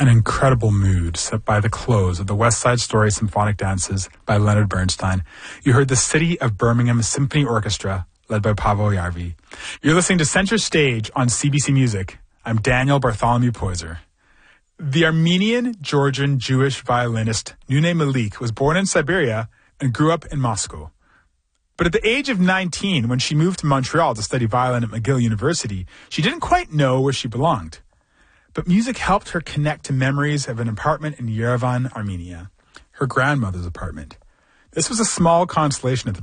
An incredible mood set by the close of the West Side Story Symphonic Dances by Leonard Bernstein. You heard the City of Birmingham Symphony Orchestra, led by Paavo Järvi. You're listening to Center Stage on CBC Music. I'm Daniel Bartholomew Poyser. The Armenian, Georgian, Jewish violinist Nune Malik was born in Siberia and grew up in Moscow. But at the age of 19, when she moved to Montreal to study violin at McGill University, she didn't quite know where she belonged. But music helped her connect to memories of an apartment in Yerevan, Armenia, her grandmother's apartment. This was a small consolation at the